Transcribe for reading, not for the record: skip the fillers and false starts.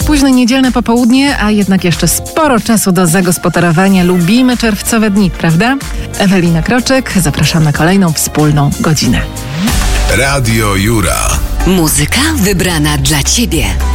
późne niedzielne popołudnie, a jednak jeszcze sporo czasu do zagospodarowania. Lubimy czerwcowe dni, prawda? Ewelina Kroczek, zapraszam na kolejną wspólną godzinę. Radio Jura. Muzyka wybrana dla Ciebie.